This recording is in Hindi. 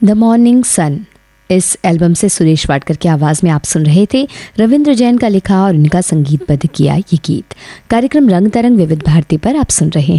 द मॉर्निंग सन इस एल्बम से सुरेश वाडकर की आवाज़ में आप सुन रहे थे रविंद्र जैन का लिखा और उनका संगीतबद्ध किया ये गीत। कार्यक्रम रंग तरंग विविध भारती पर आप सुन रहे हैं।